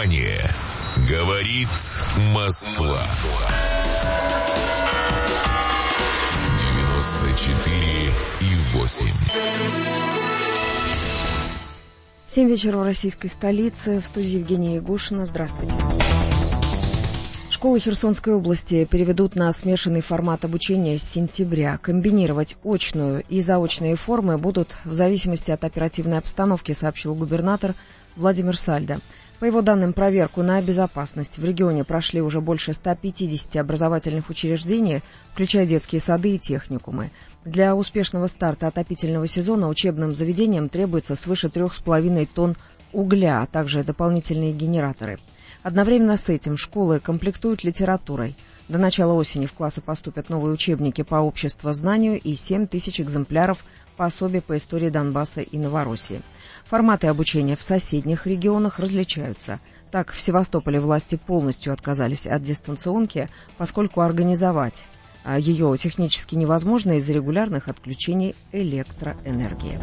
Внимание! Говорит Москва. 94,8. 7 вечера в российской столице. В студии Евгения Ягушина. Здравствуйте. Школы Херсонской области переведут на смешанный формат обучения с сентября. Комбинировать очную и заочные формы будут в зависимости от оперативной обстановки, сообщил губернатор Владимир Сальдо. По его данным, проверку на безопасность в регионе прошли уже больше 150 образовательных учреждений, включая детские сады и техникумы. Для успешного старта отопительного сезона учебным заведениям требуется свыше 3,5 тонн угля, а также дополнительные генераторы. Одновременно с этим школы комплектуют литературой. До начала осени в классы поступят новые учебники по обществознанию и 7 тысяч экземпляров пособий по истории Донбасса и Новороссии. Форматы обучения в соседних регионах различаются. Так, в Севастополе власти полностью отказались от дистанционки, поскольку организовать ее технически невозможно из-за регулярных отключений электроэнергии.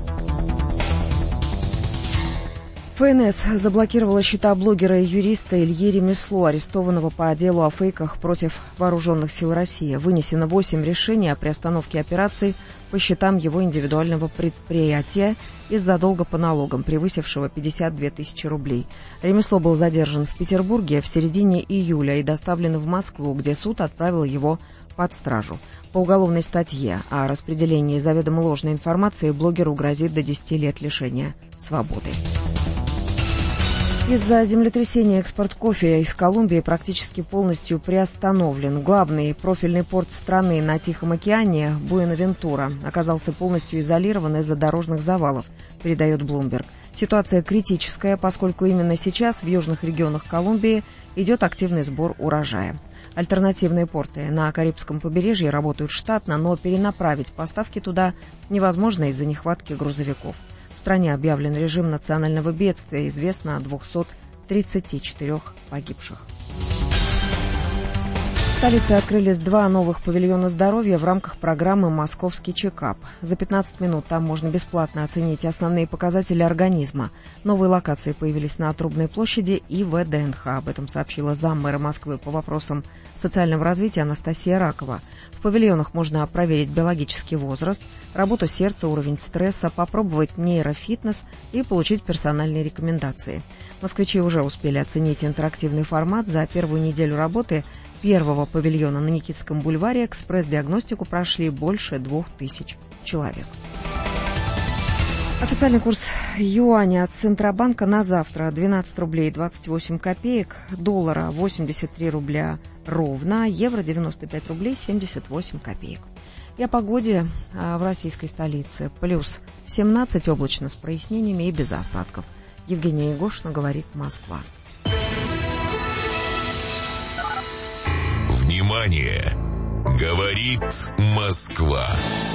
ФНС заблокировала счета блогера и юриста Ильи Ремесло, арестованного по делу о фейках против вооруженных сил России. Вынесено 8 решений о приостановке операций по счетам его индивидуального предприятия из-за долга по налогам, превысившего 52 тысячи рублей. Ремесло был задержан в Петербурге в середине июля и доставлен в Москву, где суд отправил его под стражу. По уголовной статье о распределении заведомо ложной информации блогеру грозит до 10 лет лишения свободы. Из-за землетрясения экспорт кофе из Колумбии практически полностью приостановлен. Главный профильный порт страны на Тихом океане, Буэнавентура, оказался полностью изолирован из-за дорожных завалов, передает Bloomberg. Ситуация критическая, поскольку именно сейчас в южных регионах Колумбии идет активный сбор урожая. Альтернативные порты на Карибском побережье работают штатно, но перенаправить поставки туда невозможно из-за нехватки грузовиков. В стране объявлен режим национального бедствия, известно о 234 погибших. В столице открылись 2 новых павильона здоровья в рамках программы «Московский чекап». За 15 минут там можно бесплатно оценить основные показатели организма. Новые локации появились на Трубной площади и ВДНХ. Об этом сообщила заммэра Москвы по вопросам социального развития Анастасия Ракова. В павильонах можно проверить биологический возраст, работу сердца, уровень стресса, попробовать нейрофитнес и получить персональные рекомендации. Москвичи уже успели оценить интерактивный формат. За первую неделю работы первого павильона на Никитском бульваре экспресс-диагностику прошли больше 2000 человек. Официальный курс юаня от Центробанка на завтра 12 рублей 28 копеек, доллара 83 рубля ровно, евро 95 рублей 78 копеек. И о погоде в российской столице. Плюс 17, облачно с прояснениями и без осадков. Евгения Ягушина, говорит Москва. Внимание! Говорит Москва.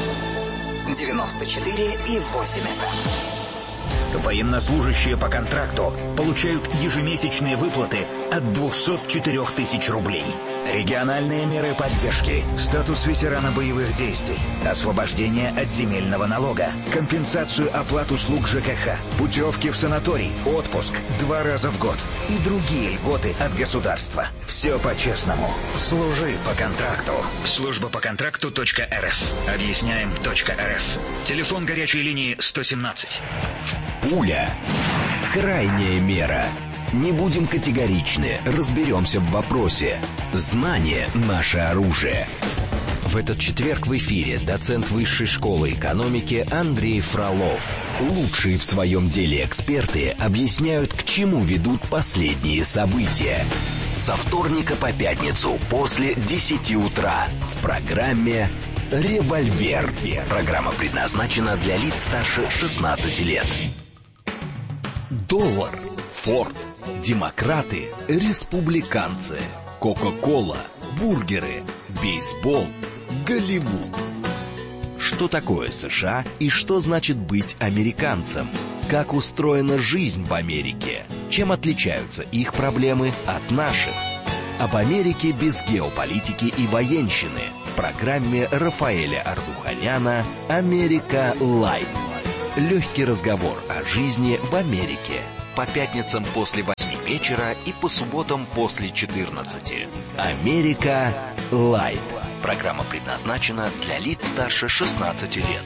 94,8 FM. Военнослужащие по контракту получают ежемесячные выплаты от 204 тысяч рублей. Региональные меры поддержки, статус ветерана боевых действий, освобождение от земельного налога, компенсацию оплат услуг ЖКХ, путевки в санаторий, отпуск 2 раза в год и другие льготы от государства. Все по-честному. Служи по контракту. Служба по контракту.рф. Объясняем.рф. Телефон горячей линии 117. Пуля. Крайняя мера. Не будем категоричны, разберемся в вопросе. Знание – наше оружие. В этот четверг в эфире доцент Высшей школы экономики Андрей Фролов. Лучшие в своем деле эксперты объясняют, к чему ведут последние события. Со вторника по пятницу после 10 утра в программе «Револьвер». Программа предназначена для лиц старше 16 лет. Доллар, Форд, демократы, республиканцы, Кока-кола, бургеры, бейсбол, Голливуд. Что такое США и что значит быть американцем? Как устроена жизнь в Америке? Чем отличаются их проблемы от наших? Об Америке без геополитики и военщины в программе Рафаэля Ардуханяна «Америка Лайв». Легкий разговор о жизни в Америке. По пятницам после 8. вечера и по субботам после 14. Америка Лайт. Программа предназначена для лиц старше 16 лет.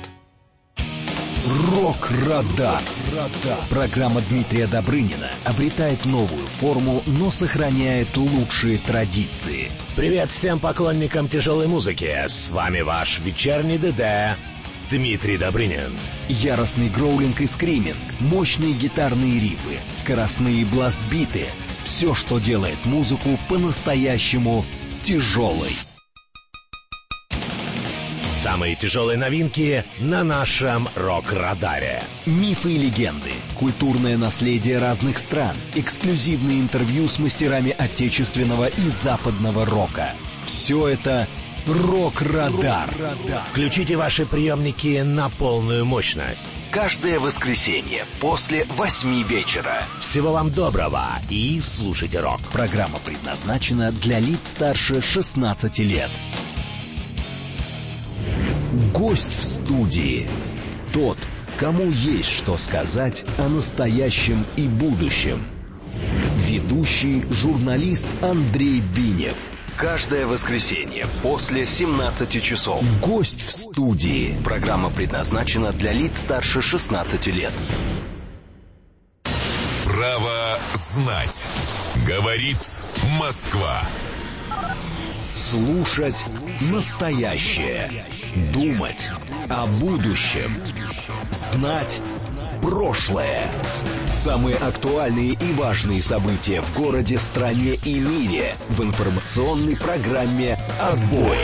Рок-радар. Программа Дмитрия Добрынина обретает новую форму, но сохраняет лучшие традиции. Привет всем поклонникам тяжелой музыки. С вами ваш вечерний ДД Дмитрий Добрынин. Яростный гроулинг и скриминг, мощные гитарные рифы, скоростные бластбиты. Все, что делает музыку по-настоящему тяжелой. Самые тяжелые новинки на нашем рок-радаре. Мифы и легенды, культурное наследие разных стран, эксклюзивные интервью с мастерами отечественного и западного рока. Все это Рок-радар. Включите ваши приемники на полную мощность. Каждое воскресенье после 8 вечера. Всего вам доброго и слушайте рок. Программа предназначена для лиц старше 16 лет. Гость в студии. Тот, кому есть что сказать о настоящем и будущем. Ведущий журналист Андрей Бинев. Каждое воскресенье после 17 часов. Гость в студии. Программа предназначена для лиц старше 16 лет. Право знать. Говорит Москва. Слушать настоящее. Думать о будущем. Знать прошлое. Самые актуальные и важные события в городе, стране и мире в информационной программе «Отбой».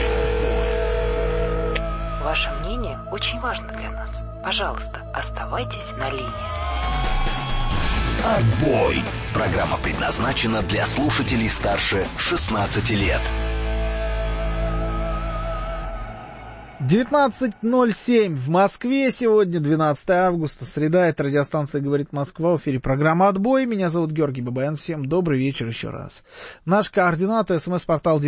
Ваше мнение очень важно для нас. Пожалуйста, оставайтесь на линии. «Отбой». Программа предназначена для слушателей старше 16 лет. 19:07 в Москве. Сегодня 12 августа, среда. Это радиостанция «Говорит Москва». В эфире программа «Отбой». Меня зовут Георгий Бабаян. Всем добрый вечер еще раз. Наш координаты: СМС-портал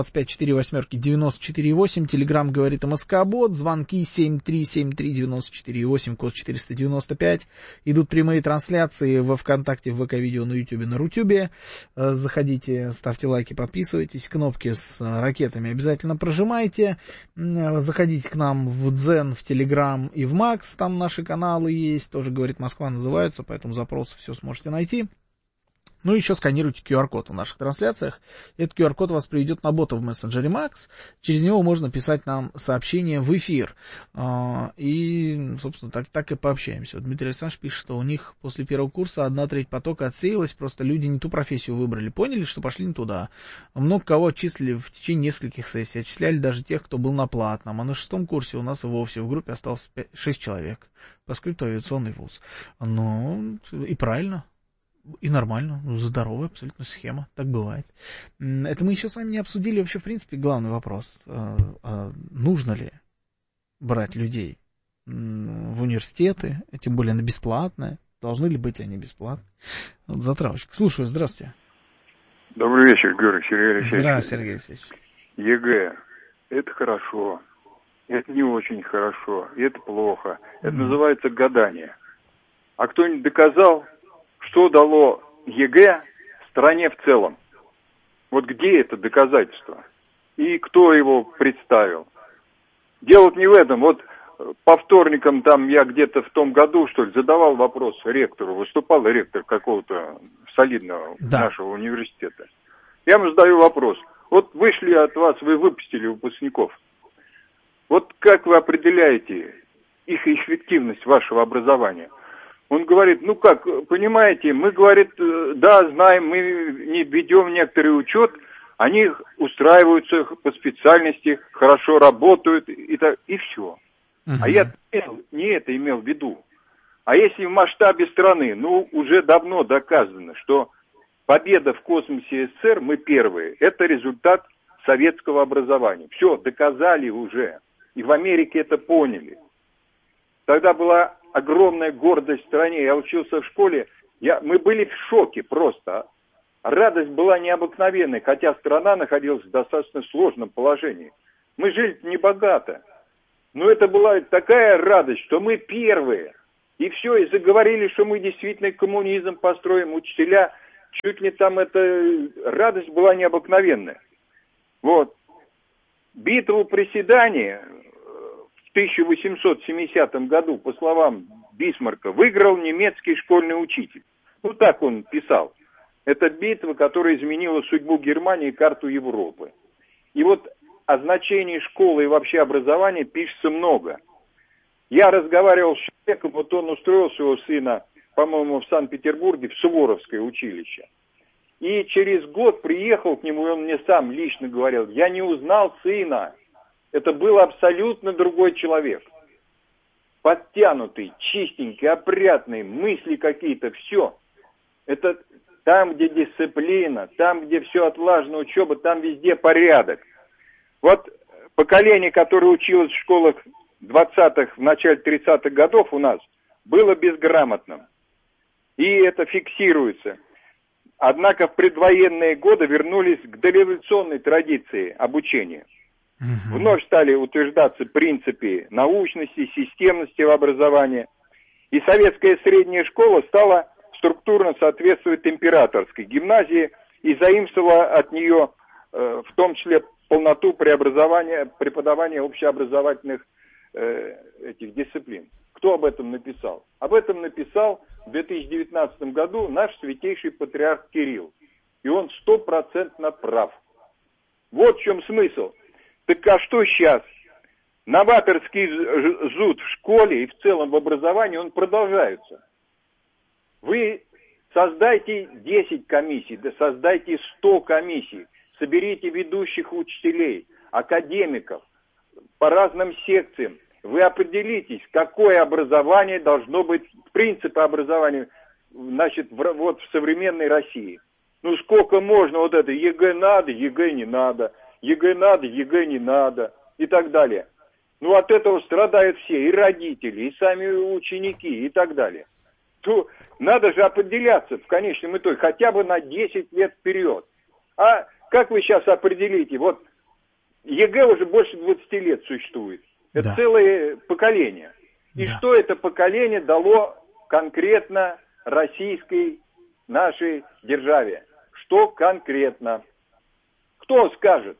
925-48-94-8. Телеграм «Говорит МСК-бот». Звонки 7373-94-8, код 495. Идут прямые трансляции во ВКонтакте, в ВК-видео, на Ютубе, на Рутюбе. Заходите, ставьте лайки, подписывайтесь. Кнопки с ракетами обязательно прожимайте. Заходите к нам в Дзен, в Телеграм и в Макс, там наши каналы есть, тоже «Говорит Москва» называются, поэтому запросы все сможете найти. Ну и еще сканируйте QR-код в наших трансляциях. Этот QR-код вас приведет на бота в мессенджере Макс. Через него можно писать нам сообщения в эфир. И, собственно, так и пообщаемся. Вот Дмитрий Александрович пишет, что у них после первого курса 1/3 потока отсеялась, просто люди не ту профессию выбрали. Поняли, что пошли не туда. Много кого отчислили в течение нескольких сессий. Отчисляли даже тех, кто был на платном. А на 6-м курсе у нас и вовсе в группе осталось 6 человек. Поскольку авиационный вуз. Ну, и правильно. И нормально, здоровая абсолютно схема, так бывает. Это мы еще с вами не обсудили вообще, в принципе, главный вопрос. Нужно ли брать людей в университеты, тем более на бесплатное? Должны ли быть они бесплатные? Вот затравочка. Слушаю, здравствуйте. Добрый вечер, Георгий, Сергей Алексеевич. Здравствуйте, Сергей Алексеевич. ЕГЭ. Это хорошо. Это не очень хорошо. Это плохо. Это называется гадание. А кто-нибудь доказал, что дало ЕГЭ стране в целом? Вот где это доказательство? И кто его представил? Дело не в этом. Вот по вторникам там я где-то в том году, что ли, задавал вопрос ректору. Выступал ректор какого-то солидного нашего университета. Я ему задаю вопрос. Вот вышли от вас, вы выпустили выпускников. Вот как вы определяете их эффективность вашего образования? Он говорит, ну как, понимаете, мы, говорит, да, знаем, мы не ведем некоторый учет, они устраиваются по специальности, хорошо работают, и все. А я не это имел в виду. А если в масштабе страны, ну, уже давно доказано, что победа в космосе СССР, мы первые, это результат советского образования. Все, доказали уже. И в Америке это поняли. Тогда была огромная гордость в стране. Я учился в школе, мы были в шоке просто. Радость была необыкновенной, хотя страна находилась в достаточно сложном положении. Мы жили небогато. Но это была такая радость, что мы первые. И все, и заговорили, что мы действительно коммунизм построим. Учителя чуть ли там радость была необыкновенная. Вот. Битву при Седане в 1870 году, по словам Бисмарка, выиграл немецкий школьный учитель. Ну, так он писал. Это битва, которая изменила судьбу Германии и карту Европы. И вот о значении школы и вообще образования пишется много. Я разговаривал с человеком, вот он устроил своего сына, по-моему, в Санкт-Петербурге, в Суворовское училище. И через год приехал к нему, и он мне сам лично говорил, я не узнал сына. Это был абсолютно другой человек. Подтянутый, чистенький, опрятный, мысли какие-то, все. Это там, где дисциплина, там, где все отлажено, учеба, там везде порядок. Вот поколение, которое училось в школах 20-х, в начале 30-х годов у нас, было безграмотным. И это фиксируется. Однако в предвоенные годы вернулись к дореволюционной традиции обучения. Вновь стали утверждаться принципы научности, системности в образовании. И советская средняя школа стала структурно соответствовать императорской гимназии и заимствовала от нее в том числе полноту преподавания общеобразовательных этих дисциплин. Кто об этом написал? Об этом написал в 2019 году наш святейший патриарх Кирилл. И он 100% прав. Вот в чем смысл. Так а что сейчас? Новаторский зуд в школе и в целом в образовании, он продолжается. Вы создайте 10 комиссий, да создайте 100 комиссий. Соберите ведущих учителей, академиков по разным секциям. Вы определитесь, какое образование должно быть, принципы образования, значит, вот в современной России. Ну сколько можно вот это, ЕГЭ надо, ЕГЭ не надо, ЕГЭ надо, ЕГЭ не надо и так далее. Ну от этого страдают все, и родители, и сами ученики и так далее. То надо же определяться в конечном итоге хотя бы на 10 лет вперед. А как вы сейчас определите? Вот ЕГЭ уже больше 20 лет существует. Это целое поколение. И что это поколение дало конкретно российской нашей державе? Что конкретно? Кто скажет?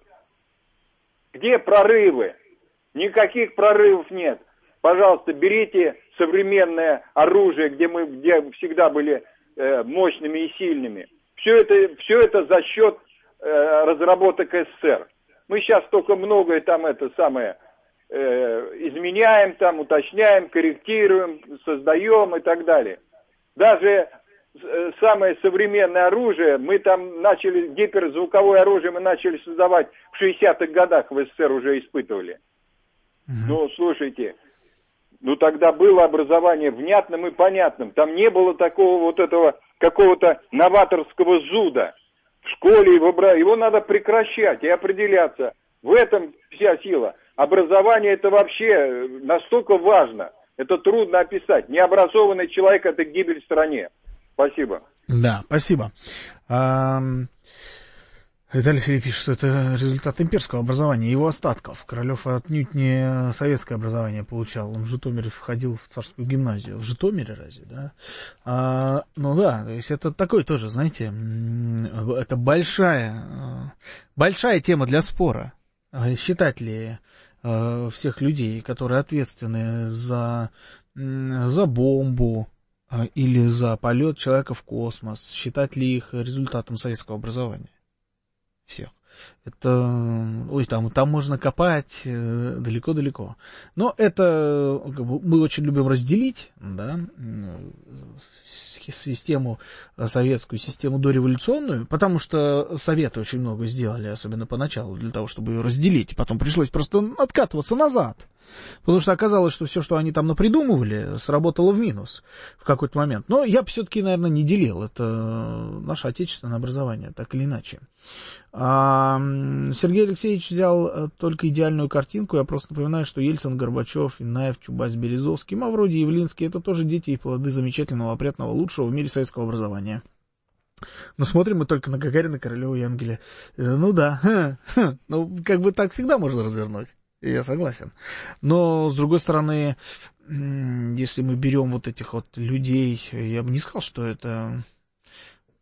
Где прорывы? Никаких прорывов нет. Пожалуйста, берите современное оружие, где всегда были мощными и сильными. Все это за счет разработок СССР. Мы сейчас только многое там изменяем, там уточняем, корректируем, создаем и так далее. Даже самое современное оружие, мы там начали, гиперзвуковое оружие мы начали создавать в 60-х годах, в СССР уже испытывали. Ну, слушайте, тогда было образование внятным и понятным. Там не было такого вот этого какого-то новаторского зуда в школе, его надо прекращать и определяться. В этом вся сила. Образование это вообще настолько важно. Это трудно описать. Необразованный человек — это гибель стране. Спасибо. Да, спасибо. Виталий Филипп пишет, что это результат имперского образования, его остатков. Королев отнюдь не советское образование получал. Он в Житомире входил в царскую гимназию. В Житомире разве, да? Ну да, то есть это такой тоже, знаете, это большая тема для спора. Считать ли всех людей, которые ответственны за бомбу или за полет человека в космос, считать ли их результатом советского образования? Всех. Это, там можно копать далеко-далеко. Но это мы очень любим разделить, да, систему советскую, систему дореволюционную, потому что Советы очень много сделали, особенно поначалу, для того, чтобы ее разделить. Потом пришлось просто откатываться назад. Потому что оказалось, что все, что они там напридумывали, сработало в минус в какой-то момент. Но я бы все-таки, наверное, не делил. Это наше отечественное образование, так или иначе. Сергей Алексеевич взял только идеальную картинку. Я просто напоминаю, что Ельцин, Горбачев, Иннаев, Чубайс, Березовский, Мавроди, Явлинский — это тоже дети и плоды замечательного, опрятного, лучшего в мире советского образования. Но смотрим мы только на Гагарина, Королева и Энгеля. Ну да, ну как бы так всегда можно развернуть. Я согласен. Но, с другой стороны, если мы берем вот этих вот людей, я бы не сказал, что это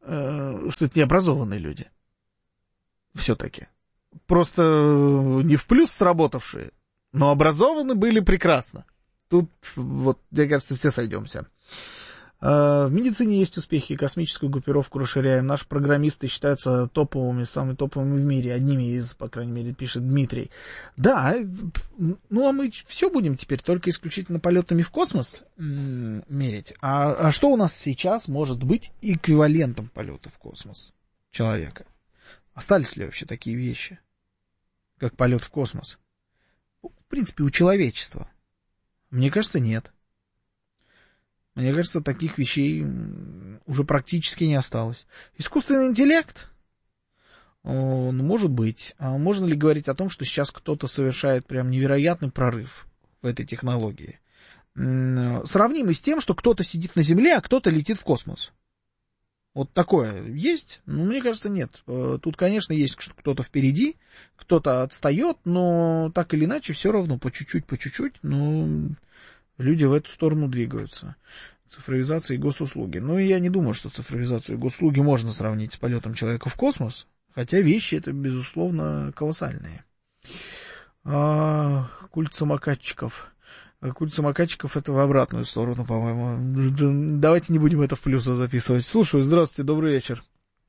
что это необразованные люди. Все-таки. Просто не в плюс сработавшие, но образованы были прекрасно. Тут, вот, мне кажется, все сойдемся. В медицине есть успехи, космическую группировку расширяем. Наши программисты считаются топовыми, самыми топовыми в мире, одними из, по крайней мере, пишет Дмитрий. Да, ну а мы все будем теперь только исключительно полетами в космос мерить. А что у нас сейчас может быть эквивалентом полета в космос человека? Остались ли вообще такие вещи, как полет в космос? В принципе, у человечества. Мне кажется, нет. Мне кажется, таких вещей уже практически не осталось. Искусственный интеллект? Он может быть. А можно ли говорить о том, что сейчас кто-то совершает прям невероятный прорыв в этой технологии? Сравнимый с тем, что кто-то сидит на Земле, а кто-то летит в космос. Вот такое есть? Ну, мне кажется, нет. Тут, конечно, есть кто-то впереди, кто-то отстает, но так или иначе все равно по чуть-чуть, но люди в эту сторону двигаются. Цифровизация и госуслуги. Ну, я не думаю, что цифровизацию и госуслуги можно сравнить с полетом человека в космос, хотя вещи это, безусловно, колоссальные. Культ самокатчиков. Культ самокатчиков это в обратную сторону, по-моему. Давайте не будем это в плюсы записывать. Слушаю, здравствуйте, добрый вечер.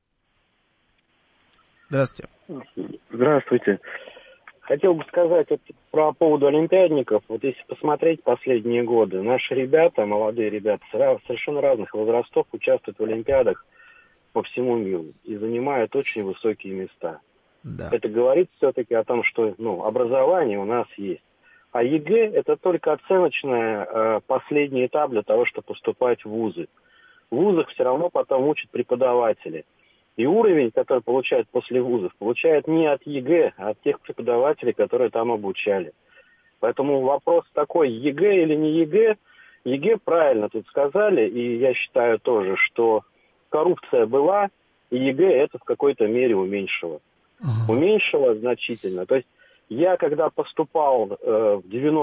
Здравствуйте. Здравствуйте. Хотел бы сказать про поводу олимпиадников. Вот если посмотреть последние годы, наши ребята, молодые ребята, совершенно разных возрастов участвуют в олимпиадах по всему миру и занимают очень высокие места. Да. Это говорит все-таки о том, что образование у нас есть. А ЕГЭ – это только оценочная последний этап для того, чтобы поступать в вузы. В вузах все равно потом учат преподаватели. И уровень, который получают после вузов, получают не от ЕГЭ, а от тех преподавателей, которые там обучали. Поэтому вопрос такой, ЕГЭ или не ЕГЭ. ЕГЭ правильно тут сказали, и я считаю тоже, что коррупция была, и ЕГЭ это в какой-то мере уменьшило. Уменьшило значительно. То есть я, когда поступал в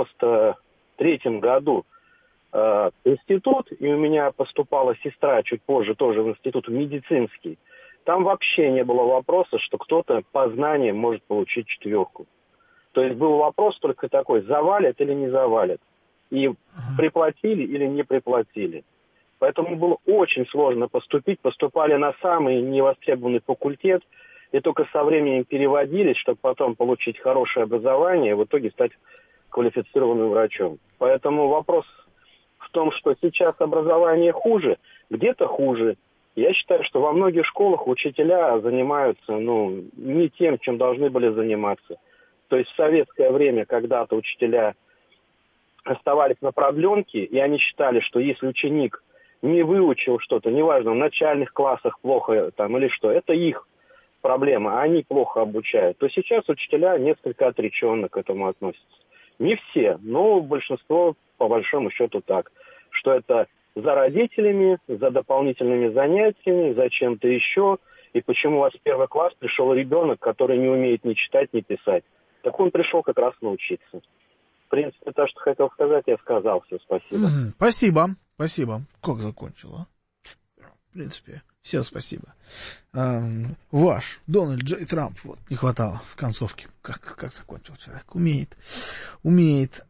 93-м году в институт, и у меня поступала сестра чуть позже тоже в институт медицинский, там вообще не было вопроса, что кто-то по знаниям может получить 4. То есть был вопрос только такой, завалят или не завалят. И приплатили или не приплатили. Поэтому было очень сложно поступить. Поступали на самый невостребованный факультет. И только со временем переводились, чтобы потом получить хорошее образование и в итоге стать квалифицированным врачом. Поэтому вопрос в том, что сейчас образование хуже, где-то хуже. Я считаю, что во многих школах учителя занимаются не тем, чем должны были заниматься. То есть в советское время когда-то учителя оставались на продленке, и они считали, что если ученик не выучил что-то, неважно, в начальных классах плохо там или что, это их проблема, а они плохо обучают, то сейчас учителя несколько отреченно к этому относятся. Не все, но большинство, по большому счету, так, что это за родителями, за дополнительными занятиями, за чем-то еще. И почему у вас в 1 класс пришел ребенок, который не умеет ни читать, ни писать? Так он пришел как раз научиться. В принципе, то, что хотел сказать, я сказал. Все, спасибо. Спасибо. Как закончил, а? В принципе, все спасибо. Ваш Дональд Джей Трамп, вот, не хватало в концовке. Как закончил человек? Умеет.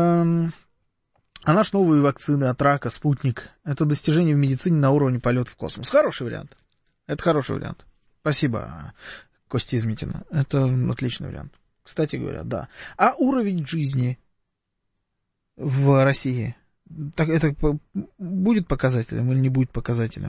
А наши новые вакцины от рака, спутник, это достижение в медицине на уровне полета в космос. Хороший вариант. Это хороший вариант. Спасибо, Костя Измитина. Это отличный вариант. Кстати говоря, да. А уровень жизни в России, так это будет показателем или не будет показателем?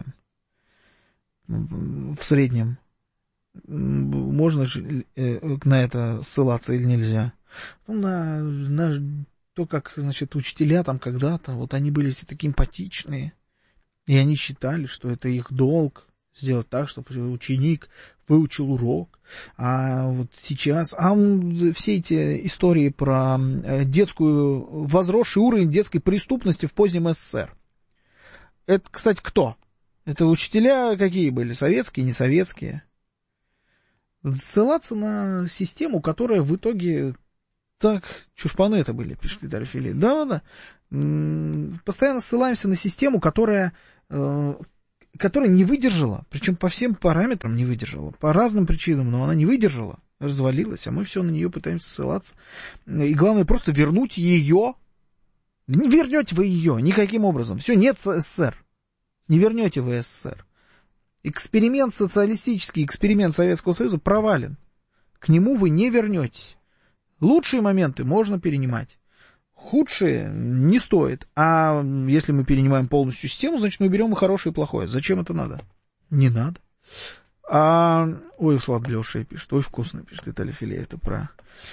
В среднем. Можно же на это ссылаться или нельзя? На то, как, значит, учителя там когда-то, вот они были все такие эмпатичные, и они считали, что это их долг сделать так, чтобы ученик выучил урок. А вот сейчас, все эти истории про возросший уровень детской преступности в позднем СССР. Это, кстати, кто? Это учителя какие были? Советские, не советские? Ссылаться на систему, которая в итоге... Так, чушпаны это были, пишет Виталий Филипп. Да. Постоянно ссылаемся на систему, которая которая не выдержала, причем по всем параметрам не выдержала, по разным причинам, но она не выдержала, развалилась, а мы все на нее пытаемся ссылаться. И главное, просто вернуть ее. Не вернете вы ее никаким образом. Все, нет СССР. Не вернете вы СССР. Эксперимент социалистический, эксперимент Советского Союза провален. К нему вы не вернетесь. Лучшие моменты можно перенимать. Худшие не стоит. А если мы перенимаем полностью систему, значит, мы берем и хорошее, и плохое. Зачем это надо? Не надо. Ой, сладко для ушей пишет. Ой, вкусно пишет Виталий Филе. Это про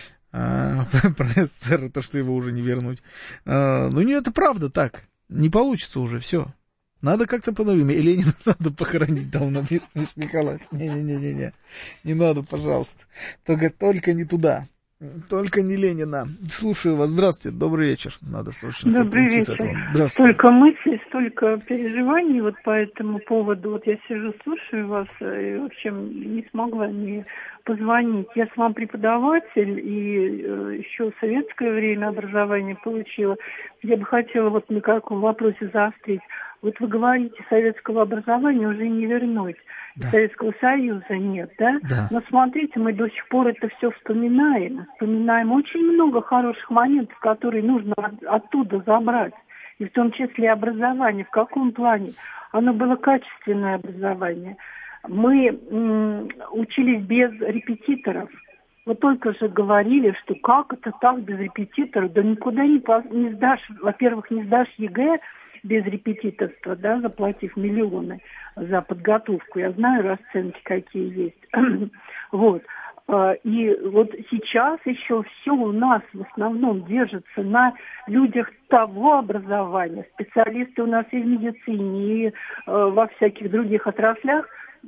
СССР, то, что его уже не вернуть. Ну, не, это правда так. Не получится уже, все. Надо как-то по-новому. И Ленина надо похоронить, там напишет Николай. Не-не-не-не. Не надо, пожалуйста. Только не туда. Только не Ленина. Слушаю вас. Здравствуйте. Добрый вечер. Надо срочно. Добрый вечер. Столько мыслей, столько переживаний вот по этому поводу. Вот я сижу, слушаю вас, и, в общем, не смогла не позвонить. Я сама преподаватель, и еще в советское время образование получила. Я бы хотела вот на каком вопросе заострить. Вот вы говорите, советского образования уже не вернуть. Да. Советского Союза нет, да? Да? Но смотрите, мы до сих пор это все вспоминаем. Вспоминаем очень много хороших моментов, которые нужно оттуда забрать. И в том числе образование. В каком плане? Оно было качественное образование. Мы учились без репетиторов. Вы только же говорили, что как это так без репетиторов? Да никуда не сдашь. Во-первых, не сдашь ЕГЭ без репетиторства, да, заплатив миллионы за подготовку. Я знаю расценки, какие есть. Вот. И вот сейчас еще все у нас в основном держится на людях того образования. Специалисты у нас и в медицине, и во всяких других отраслях.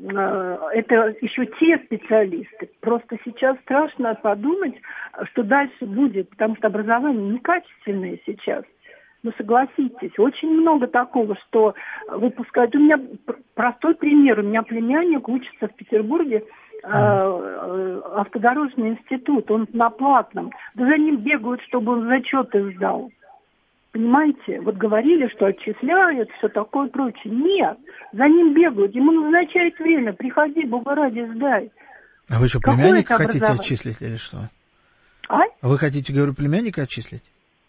Это еще те специалисты. Просто сейчас страшно подумать, что дальше будет, потому что образование некачественное сейчас. Ну, согласитесь, очень много такого, что выпускают. У меня простой пример. У меня племянник учится в Петербурге, автодорожный институт, он на платном. Да за ним бегают, чтобы он зачеты сдал. Понимаете? Вот говорили, что отчисляют, все такое прочее. Нет, за ним бегают, ему назначают время. Приходи, Бога ради, сдай. А вы что, племянника хотите отчислить или что? А? Вы хотите, говорю, племянника отчислить?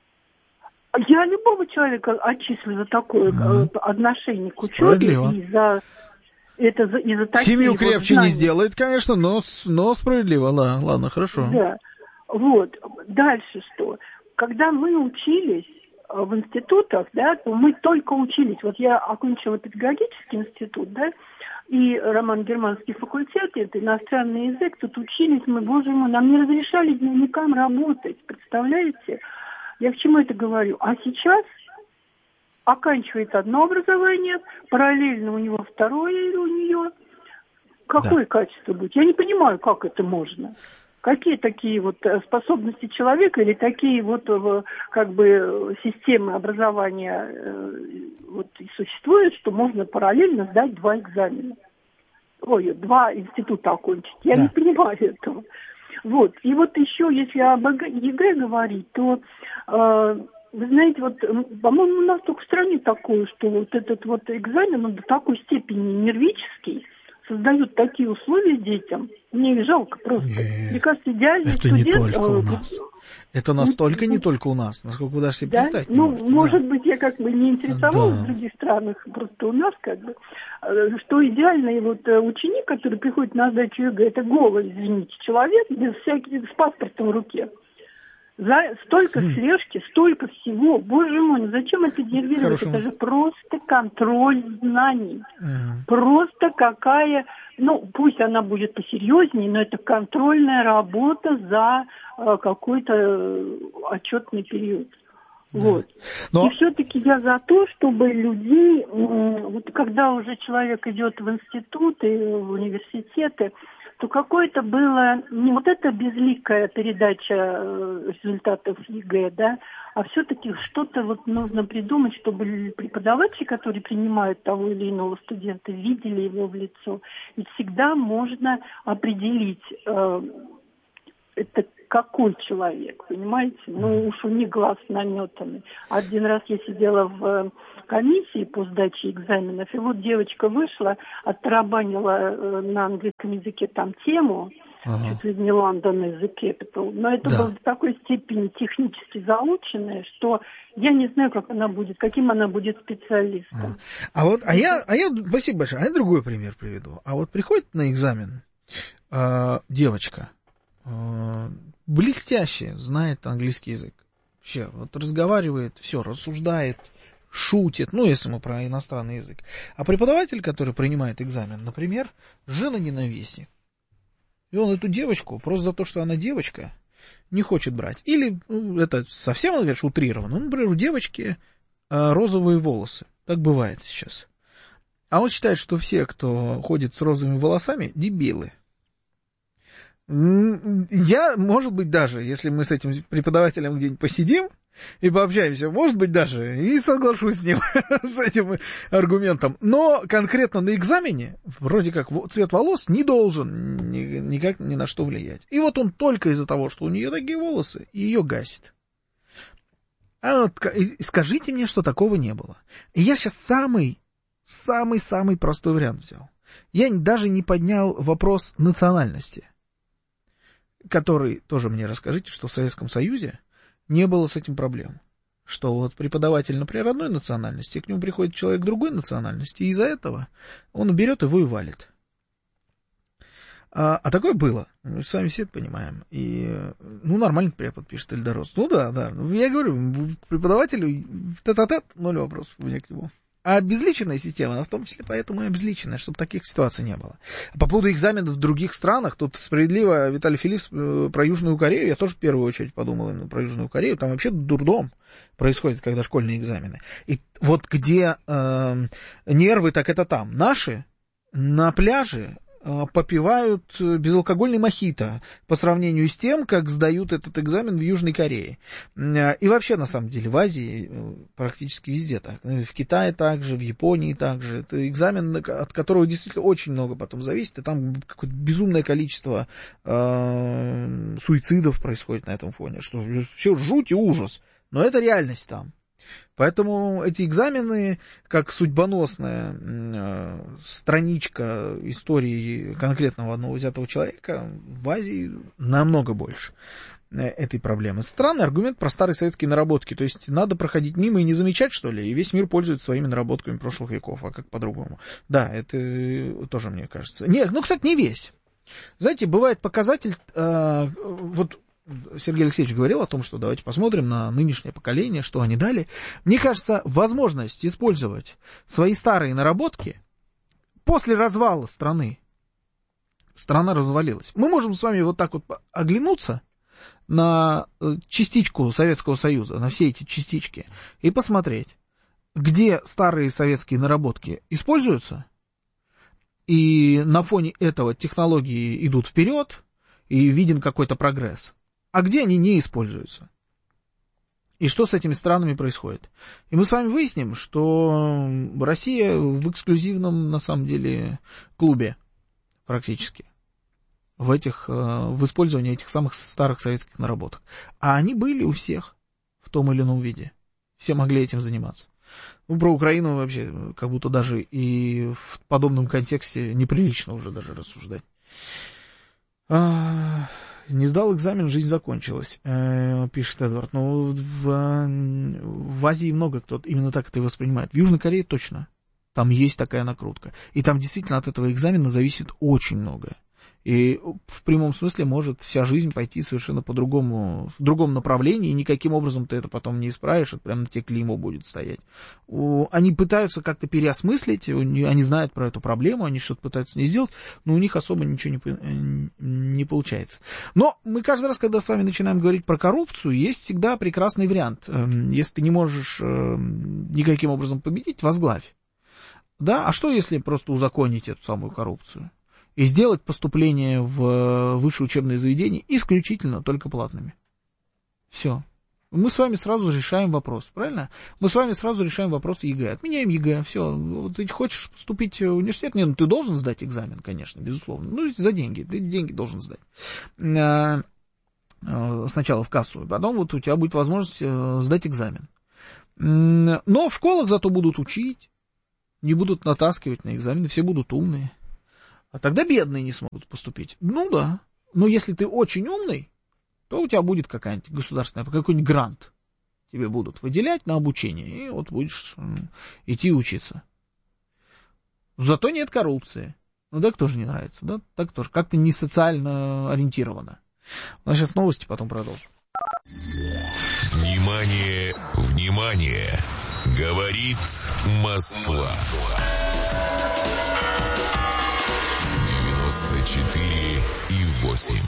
Я любого человека отчислю за такое отношение к учебе и за такие. Семью крепче не сделает, конечно, но справедливо. Ладно, хорошо. Да. Вот. Дальше что? Когда мы учились в институтах, да, то мы только учились. Вот я окончила педагогический институт, да, и романо-германский факультет, это иностранный язык, тут учились мы, боже мой, нам не разрешали дневникам работать, представляете? Я к чему это говорю? А сейчас оканчивает одно образование, параллельно у него второе или у нее. Какое качество будет? Я не понимаю, как это можно. Какие такие вот способности человека или такие вот как бы системы образования вот существуют, что можно параллельно сдать 2 экзамена. 2 института окончить. Я не понимаю этого. Вот. И вот еще, если об ЕГЭ говорить, то, вы знаете, вот, по-моему, у нас только в стране такое, что вот этот вот экзамен, он до такой степени нервический, создают такие условия детям. Мне их жалко просто. Мне кажется, идеальный студент... Это не только у нас. Это настолько не только у нас, насколько вы даже себе представить не можете. Может быть, я как бы не интересовалась в других странах, просто у нас как бы, что идеальный вот ученик, который приходит на сдачу ЕГЭ, это голый, извините, человек с паспортом в руке. Столько слежки, столько всего. Боже мой, ну зачем это нервировать? Это же просто контроль знаний. Просто какая... Ну, пусть она будет посерьезнее, но это контрольная работа за какой-то отчетный период. Вот. И все-таки я за то, чтобы людей, вот когда уже человек идет в институты, в университеты, то какое-то было не вот эта безликая передача результатов ЕГЭ, да, а все-таки что-то вот нужно придумать, чтобы преподаватели, которые принимают того или иного студента, видели его в лицо. Ведь всегда можно определить, это какой человек, понимаете? Ну, уж у них глаз наметанный. Один раз я сидела в комиссии по сдаче экзаменов, и вот девочка вышла, оттарабанила на английском языке там тему, чуть ли не London языке, но это было до такой степени технически заученное, что я не знаю, как она будет, каким она будет специалистом. Спасибо большое. А я другой пример приведу. А вот приходит на экзамен девочка, блестяще знает английский язык. Вообще, вот разговаривает, все, рассуждает, шутит, ну, если мы про иностранный язык. А преподаватель, который принимает экзамен, например, жена-ненавистник. И он эту девочку, просто за то, что она девочка, не хочет брать. Или, это совсем, конечно, утрировано, например, у девочки розовые волосы. Так бывает сейчас. А он считает, что все, кто ходит с розовыми волосами, дебилы. Я, может быть, даже, если мы с этим преподавателем где-нибудь посидим и пообщаемся, может быть, даже и соглашусь с ним, с этим аргументом. Но конкретно на экзамене, вроде как, цвет волос не должен никак ни на что влиять. И вот он только из-за того, что у нее такие волосы, ее гасит. А вот, скажите мне, что такого не было. И я сейчас самый простой вариант взял. Я даже не поднял вопрос национальности, который, тоже мне расскажите, что в Советском Союзе не было с этим проблем. Что вот преподаватель, например, одной национальности, к нему приходит человек другой национальности, и из-за этого он берет его и валит. А такое было. Мы с вами все это понимаем. И, нормально препод пишет Эльдорос. Да. Я говорю, преподавателю тет-а-тет, 0 вопросов у меня к нему. А обезличенная система, она в том числе поэтому и обезличенная, чтобы таких ситуаций не было. По поводу экзаменов в других странах, тут справедливо Виталий Филипп про Южную Корею, я тоже в первую очередь подумал именно про Южную Корею, там вообще дурдом происходит, когда школьные экзамены. И вот где нервы, так это там. Наши на пляже попивают безалкогольный мохито по сравнению с тем, как сдают этот экзамен в Южной Корее. И вообще, на самом деле, в Азии практически везде так. В Китае также, в Японии также. Это экзамен, от которого действительно очень много потом зависит, и там какое-то безумное количество суицидов происходит на этом фоне, что все жуть и ужас. Но это реальность там. Поэтому эти экзамены, как судьбоносная страничка истории конкретного одного взятого человека, в Азии намного больше этой проблемы. Странный аргумент про старые советские наработки. То есть надо проходить мимо и не замечать, что ли, и весь мир пользуется своими наработками прошлых веков, а как по-другому. Да, это тоже, мне кажется. Нет, кстати, не весь. Знаете, бывает показатель, вот Сергей Алексеевич говорил о том, что давайте посмотрим на нынешнее поколение, что они дали. Мне кажется, возможность использовать свои старые наработки после развала страны. Страна развалилась. Мы можем с вами вот так вот оглянуться на частичку Советского Союза, на все эти частички, и посмотреть, где старые советские наработки используются, и на фоне этого технологии идут вперед, и виден какой-то прогресс. А где они не используются? И что с этими странами происходит? И мы с вами выясним, что Россия в эксклюзивном, на самом деле, клубе практически в использовании этих самых старых советских наработок. А они были у всех в том или ином виде. Все могли этим заниматься. Про Украину вообще как будто даже и в подобном контексте неприлично уже даже рассуждать. Не сдал экзамен, жизнь закончилась, пишет Эдвард. Но в Азии много кто именно так это и воспринимает. В Южной Корее точно. Там есть такая накрутка. И там действительно от этого экзамена зависит очень многое. И в прямом смысле может вся жизнь пойти совершенно по-другому, в другом направлении, и никаким образом ты это потом не исправишь, это прямо на тебе клеймо будет стоять. Они пытаются как-то переосмыслить, они знают про эту проблему, они что-то пытаются не сделать, но у них особо ничего не получается. Но мы каждый раз, когда с вами начинаем говорить про коррупцию, есть всегда прекрасный вариант. Если ты не можешь никаким образом победить, возглавь. Да? А что, если просто узаконить эту самую коррупцию? И сделать поступление в высшее учебное заведение исключительно только платными. Все. Мы с вами сразу решаем вопрос, правильно? Мы с вами сразу решаем вопрос ЕГЭ. Отменяем ЕГЭ, все. Вот ты хочешь поступить в университет? Нет, ты должен сдать экзамен, конечно, безусловно. За деньги. Ты деньги должен сдать. сначала в кассу, потом вот у тебя будет возможность сдать экзамен. Но в школах зато будут учить, не будут натаскивать на экзамены, все будут умные. А тогда бедные не смогут поступить. Ну да, но если ты очень умный, то у тебя будет какая-нибудь государственная, какой-нибудь грант тебе будут выделять на обучение, и вот будешь идти учиться. Зато нет коррупции. Ну так тоже не нравится, да? Так тоже как-то не социально ориентировано. У нас сейчас новости, потом продолжим. Внимание, внимание! Говорит Москва. 94,8.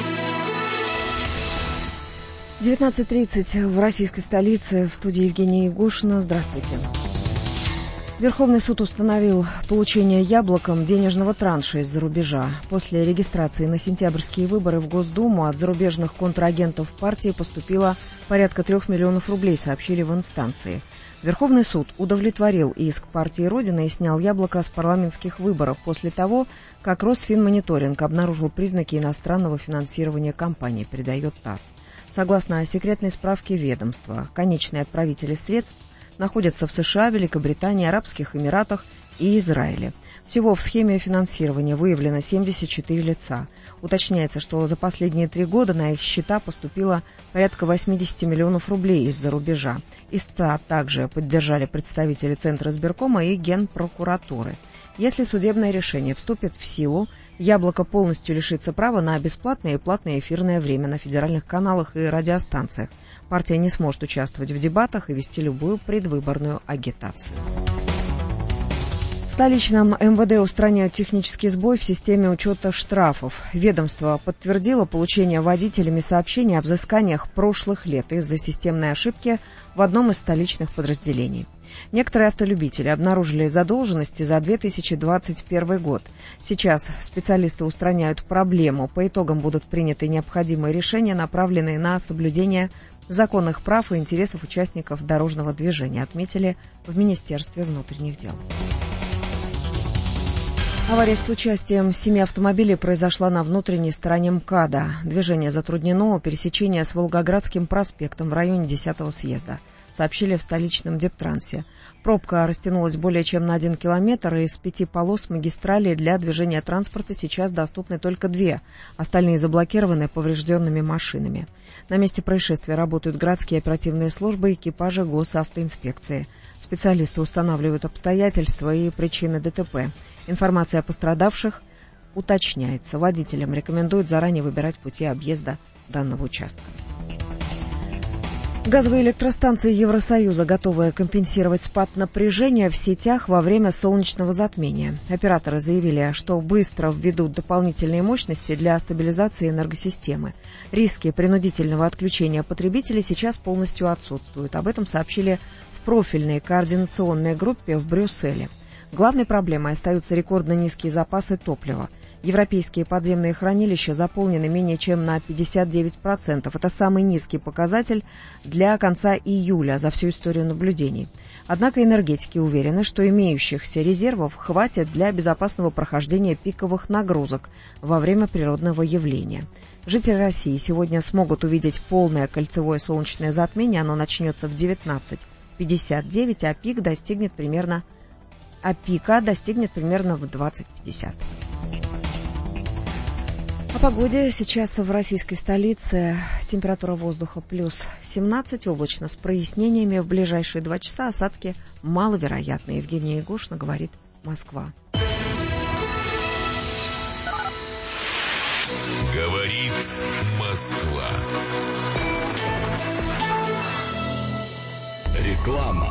19:30 в российской столице. В студии Евгения Егошина. Здравствуйте. Верховный суд установил получение Яблоком денежного транша из-за рубежа. После регистрации на сентябрьские выборы в Госдуму от зарубежных контрагентов партии поступило порядка 3 миллионов рублей, сообщили в инстанции. Верховный суд удовлетворил иск партии «Родина» и снял Яблоко с парламентских выборов после того, как Росфинмониторинг обнаружил признаки иностранного финансирования кампании, передает ТАСС. Согласно секретной справке ведомства, конечные отправители средств находятся в США, Великобритании, Арабских Эмиратах и Израиле. Всего в схеме финансирования выявлено 74 лица. Уточняется, что за последние 3 года на их счета поступило порядка 80 миллионов рублей из-за рубежа. Истца также поддержали представители Центра избиркома и Генпрокуратуры. Если судебное решение вступит в силу, Яблоко полностью лишится права на бесплатное и платное эфирное время на федеральных каналах и радиостанциях. Партия не сможет участвовать в дебатах и вести любую предвыборную агитацию. В столичном МВД устраняют технический сбой в системе учета штрафов. Ведомство подтвердило получение водителями сообщений о взысканиях прошлых лет из-за системной ошибки в одном из столичных подразделений. Некоторые автолюбители обнаружили задолженности за 2021 год. Сейчас специалисты устраняют проблему. По итогам будут приняты необходимые решения, направленные на соблюдение законных прав и интересов участников дорожного движения, отметили в Министерстве внутренних дел. Авария с участием 7 автомобилей произошла на внутренней стороне МКАДа. Движение затруднено, пересечение с Волгоградским проспектом в районе 10-го съезда, сообщили в столичном Дептрансе. Пробка растянулась более чем на 1 километр, и из 5 полос магистрали для движения транспорта сейчас доступны только 2. Остальные заблокированы поврежденными машинами. На месте происшествия работают городские оперативные службы и экипажи госавтоинспекции. Специалисты устанавливают обстоятельства и причины ДТП. Информация о пострадавших уточняется. Водителям рекомендуют заранее выбирать пути объезда данного участка. Газовые электростанции Евросоюза готовы компенсировать спад напряжения в сетях во время солнечного затмения. Операторы заявили, что быстро введут дополнительные мощности для стабилизации энергосистемы. Риски принудительного отключения потребителей сейчас полностью отсутствуют. Об этом сообщили в профильной координационной группе в Брюсселе. Главной проблемой остаются рекордно низкие запасы топлива. Европейские подземные хранилища заполнены менее чем на 59%. Это самый низкий показатель для конца июля за всю историю наблюдений. Однако энергетики уверены, что имеющихся резервов хватит для безопасного прохождения пиковых нагрузок во время природного явления. Жители России сегодня смогут увидеть полное кольцевое солнечное затмение. Оно начнется в 19:59, а пика достигнет примерно в 20:50. О погоде. Сейчас в российской столице температура воздуха плюс 17, облачно с прояснениями. В ближайшие 2 часа осадки маловероятны. Евгения Егошина, говорит Москва. Говорит Москва. Реклама.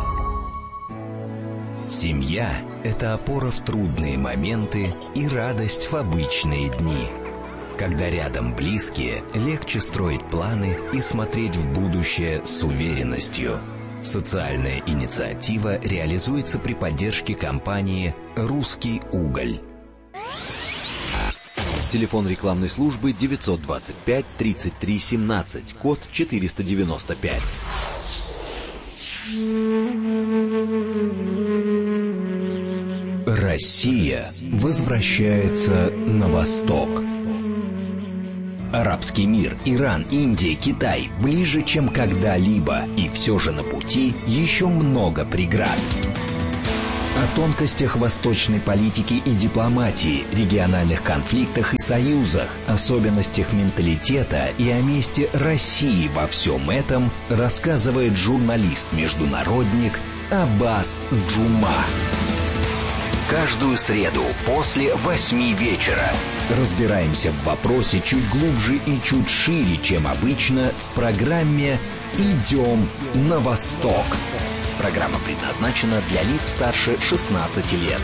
Семья – это опора в трудные моменты и радость в обычные дни. Когда рядом близкие, легче строить планы и смотреть в будущее с уверенностью. Социальная инициатива реализуется при поддержке компании «Русский уголь». Телефон рекламной службы 925 33 17, код 495. Россия возвращается на восток. Арабский мир, Иран, Индия, Китай ближе, чем когда-либо. И все же на пути еще много преград. О тонкостях восточной политики и дипломатии, региональных конфликтах и союзах, особенностях менталитета и о месте России во всем этом рассказывает журналист-международник Аббас Джума. Каждую среду после 8 вечера разбираемся в вопросе чуть глубже и чуть шире, чем обычно, в программе «Идем на восток». Программа предназначена для лиц старше 16 лет.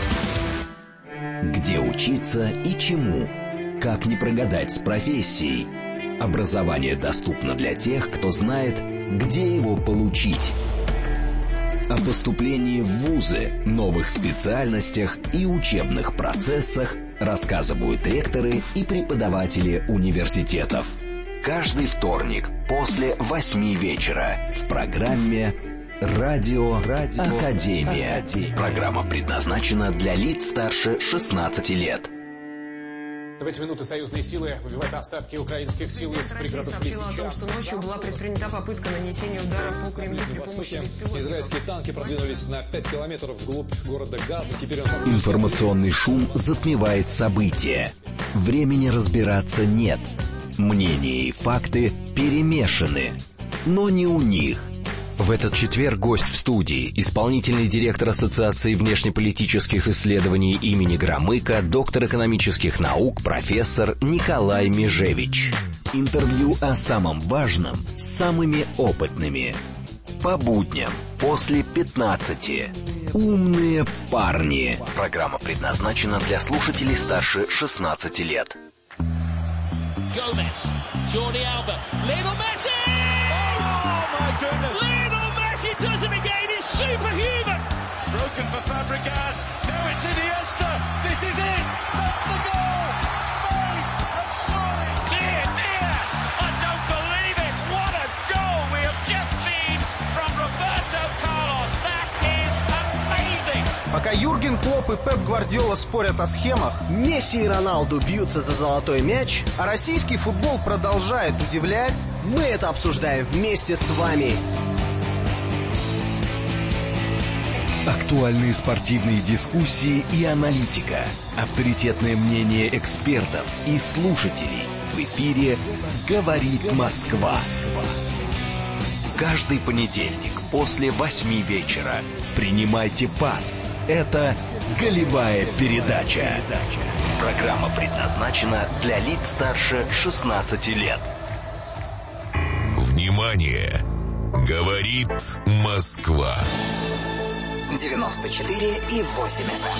Где учиться и чему? Как не прогадать с профессией? Образование доступно для тех, кто знает, где его получить. О поступлении в вузы, новых специальностях и учебных процессах рассказывают ректоры и преподаватели университетов. Каждый вторник после 8 вечера в программе «Радио Академия». Программа предназначена для лиц старше 16 лет. В эти минуты союзные силы выбивают остатки украинских сил из пригородов Лисичанска. О том, что ночью была предпринята попытка нанесения удара по Кремлю при помощи беспилотников. Израильские танки продвинулись на 5 километров вглубь города Газа. Теперь Информационный шум затмевает события. Времени разбираться нет. Мнения и факты перемешаны. Но не у них. В этот четверг гость в студии, исполнительный директор Ассоциации внешнеполитических исследований имени Громыка, доктор экономических наук, профессор Николай Межевич. Интервью о самом важном с самыми опытными. По будням после 15. Умные парни. Программа предназначена для слушателей старше 16 лет. Gomez, Jordi Alba, Lionel Messi! Oh my goodness! Lionel Messi does it again, he's superhuman! Broken for Fabregas, now it's Iniesta, this is it, that's the goal! Spain have scored! Dear, dear, I don't believe it, what a goal we have just seen from Roberto Carlos, that is amazing! Пока Юрген Клопп и Пеп Гвардиола спорят о схемах, Месси и Роналду бьются за золотой мяч, а российский футбол продолжает удивлять, мы это обсуждаем вместе с вами. Актуальные спортивные дискуссии и аналитика, авторитетное мнение экспертов и слушателей. В эфире «Говорит Москва». Каждый понедельник после 8 вечера принимайте пас. Это «Голевая передача». Программа предназначена для лиц старше 16 лет. Внимание! Говорит Москва. 94,8 FM.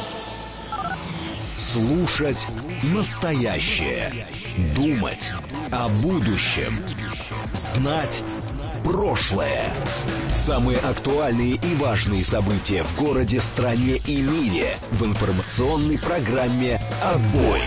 Слушать настоящее. Думать о будущем. Знать прошлое. Самые актуальные и важные события в городе, стране и мире в информационной программе «Отбой».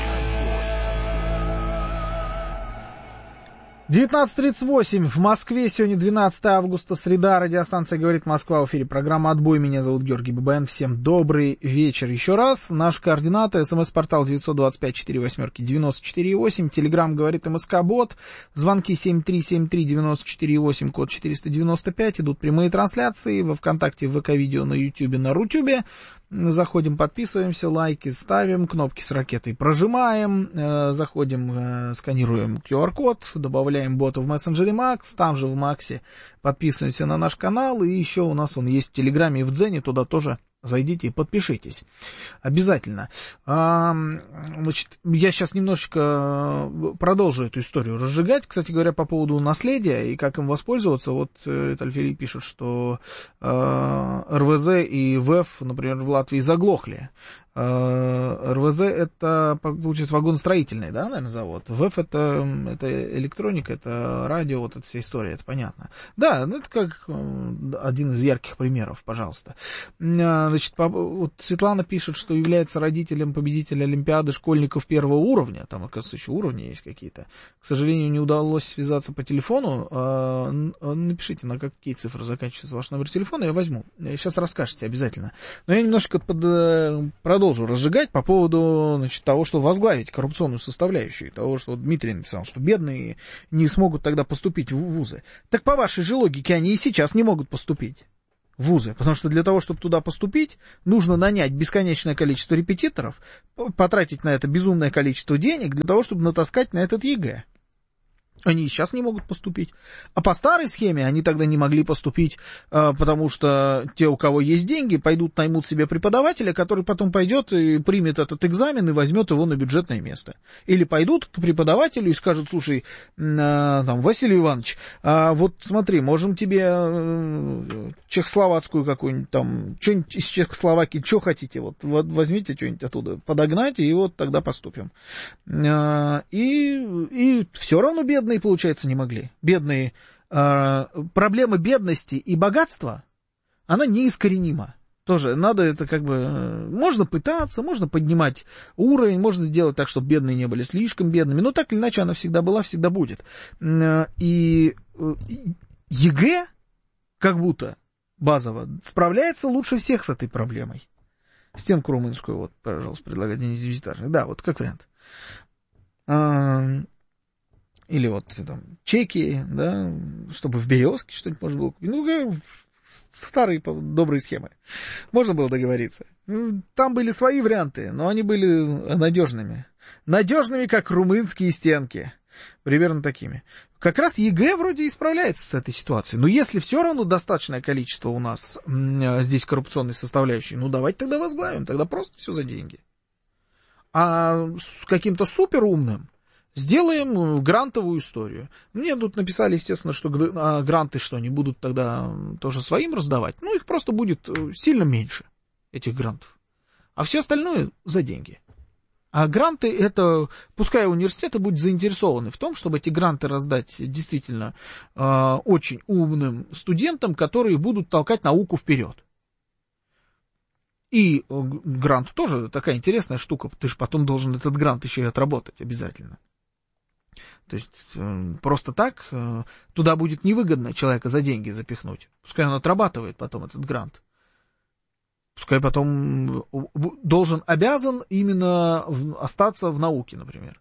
19:38 в Москве. Сегодня 12 августа, среда. Радиостанция «Говорит Москва». В эфире программа «Отбой». Меня зовут Георгий Бабаян. Всем добрый вечер. Еще раз. Наши координаты. СМС-портал 925-48-94-8. Телеграм «Говорит МСК-бот». Звонки 7373-94-8, код 495. Идут прямые трансляции во ВКонтакте, в ВК-видео, на Ютубе, на Рутюбе. Заходим, подписываемся, лайки ставим, кнопки с ракетой прожимаем, заходим, сканируем QR-код, добавляем бота в мессенджере Макс, там же в Максе подписываемся на наш канал, и еще у нас он есть в Телеграме и в Дзене, туда тоже зайдите и подпишитесь. Обязательно. Значит, я сейчас немножечко продолжу эту историю разжигать. Кстати говоря, по поводу наследия и как им воспользоваться. Вот Альферий пишет, что РВЗ и ВЭФ, например, в Латвии заглохли. РВЗ это, получается, вагоностроительный, да, наверное, завод. ВЭФ это электроника, это радио, вот эта вся история, это понятно. Да, это как один из ярких примеров, пожалуйста. Значит, вот Светлана пишет, что является родителем победителя Олимпиады школьников первого уровня. Там, оказывается, еще уровни есть какие-то. К сожалению, не удалось связаться по телефону. Напишите, на какие цифры заканчивается ваш номер телефона, я возьму. Сейчас расскажете обязательно. Но я немножко продолжу продолжу разжигать по поводу, значит, того, что возглавить коррупционную составляющую, того, что Дмитрий написал, что бедные не смогут тогда поступить в вузы. Так по вашей же логике они и сейчас не могут поступить в вузы, потому что для того, чтобы туда поступить, нужно нанять бесконечное количество репетиторов, потратить на это безумное количество денег для того, чтобы натаскать на этот ЕГЭ. Они и сейчас не могут поступить. А по старой схеме они тогда не могли поступить, потому что те, у кого есть деньги, пойдут наймут себе преподавателя, который потом пойдет и примет этот экзамен и возьмет его на бюджетное место. Или пойдут к преподавателю и скажут: слушай, там, Василий Иванович, вот смотри, можем тебе чехословацкую какую-нибудь там, что-нибудь из Чехословакии, что хотите, вот возьмите что-нибудь оттуда, подогнать, и вот тогда поступим. И все равно бедные, получается, не могли. Бедные. Проблема бедности и богатства, она неискоренима. Тоже надо это как бы... Можно пытаться, можно поднимать уровень, можно сделать так, чтобы бедные не были слишком бедными. Но так или иначе она всегда была, всегда будет. И ЕГЭ, как будто базово, справляется лучше всех с этой проблемой. Стенку румынскую, вот, пожалуйста, предлагает Денис Визитарный. Да, вот как вариант. Или вот там чеки, да, чтобы в Березке что-нибудь можно было купить. Ну, старые добрые схемы. Можно было договориться. Там были свои варианты, но они были надежными. Надежными, как румынские стенки. Примерно такими. Как раз ЕГЭ вроде и справляется с этой ситуацией. Но если все равно достаточное количество у нас здесь коррупционной составляющей, ну давайте тогда возглавим, тогда просто все за деньги. А с каким-то суперумным сделаем грантовую историю. Мне тут написали, естественно, что гранты что, не будут тогда тоже своим раздавать. Ну, их просто будет сильно меньше, этих грантов. А все остальное за деньги. А гранты это, пускай университеты будут заинтересованы в том, чтобы эти гранты раздать действительно очень умным студентам, которые будут толкать науку вперед. И грант тоже такая интересная штука. Ты же потом должен этот грант еще и отработать обязательно. То есть просто так туда будет невыгодно человека за деньги запихнуть. Пускай он отрабатывает потом этот грант. Пускай потом обязан именно остаться в науке, например.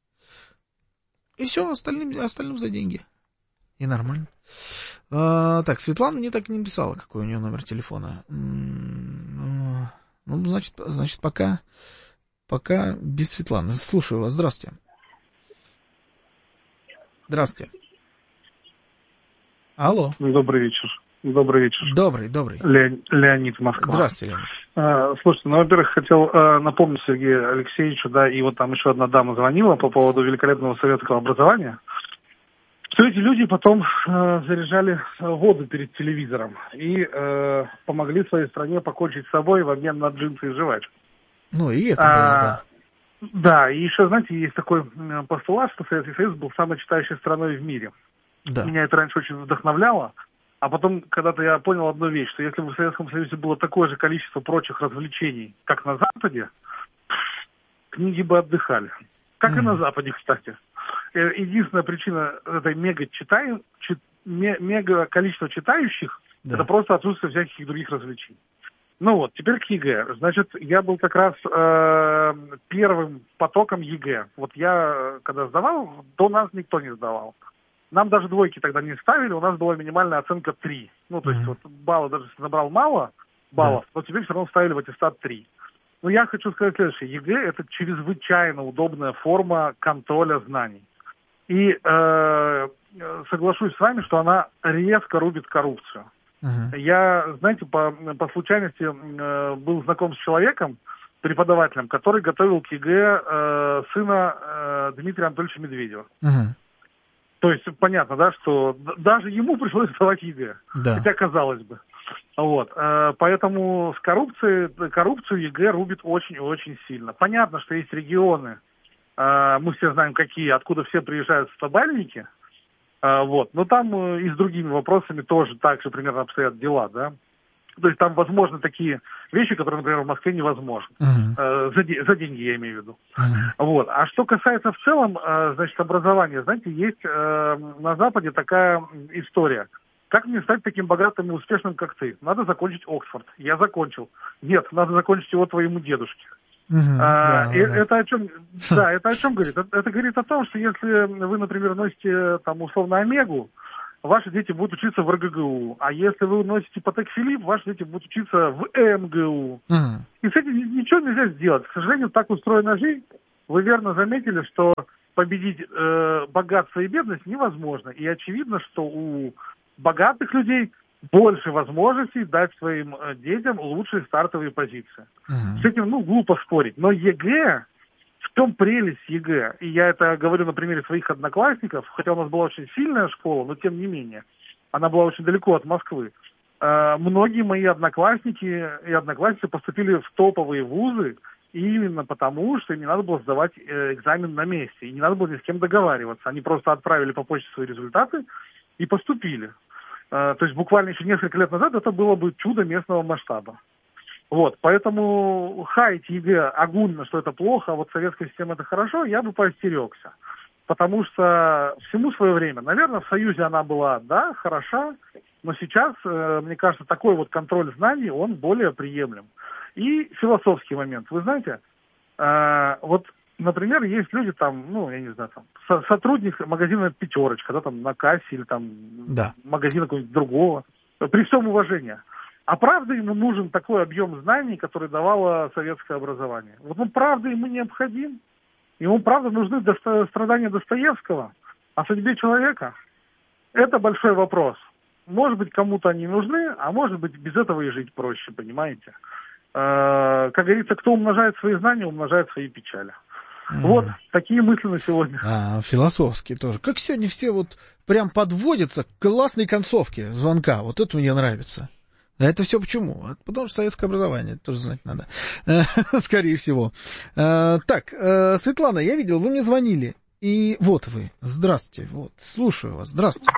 И все, остальным за деньги. И нормально. Так, Светлана мне так и не написала, какой у нее номер телефона. Ну, значит, пока без Светланы. Слушаю вас. Здравствуйте. Здравствуйте. Алло. Добрый вечер. Добрый вечер. Добрый. Леонид, Москва. Здравствуйте, Леонид. Слушайте, ну, во-первых, хотел напомнить Сергею Алексеевичу, да, и вот там еще одна дама звонила по поводу великолепного советского образования, что эти люди потом заряжали воду перед телевизором и помогли своей стране покончить с собой в обмен на джинсы и жвачку. Ну, и это было, да. Да, и еще, знаете, есть такой постулат, что Советский Союз был самой читающей страной в мире. Да. Меня это раньше очень вдохновляло. А потом, когда-то я понял одну вещь, что если бы в Советском Союзе было такое же количество прочих развлечений, как на Западе, книги бы отдыхали. Как и на Западе, кстати. Единственная причина этой мега количества читающих, это просто отсутствие всяких других развлечений. Ну вот, теперь к ЕГЭ. Значит, я был как раз первым потоком ЕГЭ. Вот я, когда сдавал, до нас никто не сдавал. Нам даже двойки тогда не ставили, у нас была минимальная оценка 3. Ну, то есть, вот баллы, даже если набрал мало баллов, но тебе все равно ставили в аттестат 3. Но я хочу сказать следующее. ЕГЭ – это чрезвычайно удобная форма контроля знаний. И соглашусь с вами, что она резко рубит коррупцию. Я, знаете, по случайности был знаком с человеком, преподавателем, который готовил к ЕГЭ сына Дмитрия Анатольевича Медведева. То есть понятно, да, что даже ему пришлось сдавать ЕГЭ. Да. Хотя казалось бы. Вот. Поэтому с коррупцию ЕГЭ рубит очень-очень сильно. Понятно, что есть регионы, мы все знаем какие, откуда все приезжают стобальники. Вот. Но там и с другими вопросами тоже так же примерно обстоят дела, да. То есть там возможны такие вещи, которые, например, в Москве невозможны. За деньги я имею в виду. Вот. А что касается в целом, значит, образования, знаете, есть на Западе такая история. Как мне стать таким богатым и успешным, как ты? Надо закончить Оксфорд. Я закончил. Нет, надо закончить его твоему дедушке. Это о чем? Да, это о чем говорит? Это говорит о том, что если вы, например, носите там условно Омегу, ваши дети будут учиться в РГГУ. А если вы носите Патек Филипп, ваши дети будут учиться в МГУ. И с этим ничего нельзя сделать. К сожалению, так устроена жизнь. Вы верно заметили, что победить богатство и бедность невозможно. И очевидно, что у богатых людей больше возможностей дать своим детям лучшие стартовые позиции. С этим, глупо спорить. Но ЕГЭ, в том прелесть ЕГЭ, и я это говорю на примере своих одноклассников, хотя у нас была очень сильная школа, но тем не менее, она была очень далеко от Москвы. Многие мои одноклассники и одноклассницы поступили в топовые вузы именно потому, что им не надо было сдавать экзамен на месте, и не надо было ни с кем договариваться. Они просто отправили по почте свои результаты и поступили. То есть буквально еще несколько лет назад это было бы чудо местного масштаба. Вот, поэтому хаять ЕГЭ огульно, что это плохо, а вот советская система это хорошо, я бы поостерегся. Потому что всему свое время. Наверное, в Союзе она была, да, хороша, но сейчас, мне кажется, такой вот контроль знаний, он более приемлем. И философский момент. Вы знаете, вот, например, есть люди там, я не знаю, там, сотрудник магазина «Пятерочка», да, там, на кассе или там магазина какого-нибудь другого, при всем уважении. А правда ему нужен такой объем знаний, который давало советское образование? Вот он правда ему необходим? Ему правда нужны страдания Достоевского о судьбе человека? Это большой вопрос. Может быть, кому-то они нужны, а может быть, без этого и жить проще, понимаете? Как говорится, кто умножает свои знания, умножает свои печали. Вот такие мысли на сегодня. Философские тоже. Как сегодня все вот прям подводятся к классной концовке звонка. Вот это мне нравится. А это все почему? Потому что советское образование, это тоже знать надо. Скорее всего. Так, Светлана, я видел, вы мне звонили. И вот вы. Здравствуйте. Вот, слушаю вас. Здравствуйте.